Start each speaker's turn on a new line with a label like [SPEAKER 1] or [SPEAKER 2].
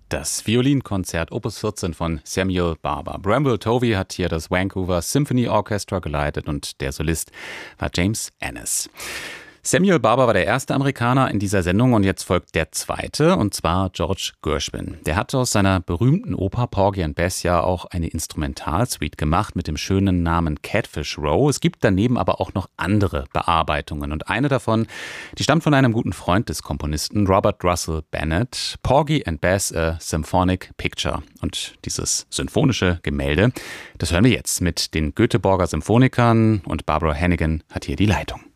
[SPEAKER 1] Das Violinkonzert Opus 14 von Samuel Barber. Bramble Tovey hat hier das Vancouver Symphony Orchestra geleitet und der Solist war James Ennis. Samuel Barber war der erste Amerikaner in dieser Sendung und jetzt folgt der zweite, und zwar George Gershwin. Der hat aus seiner berühmten Oper Porgy and Bess ja auch eine Instrumentalsuite gemacht mit dem schönen Namen Catfish Row. Es gibt daneben aber auch noch andere Bearbeitungen und eine davon, die stammt von einem guten Freund des Komponisten Robert Russell Bennett, Porgy and Bess, a Symphonic Picture. Und dieses symphonische Gemälde, das hören wir jetzt mit den Göteborger Symphonikern, und Barbara Hannigan hat hier die Leitung.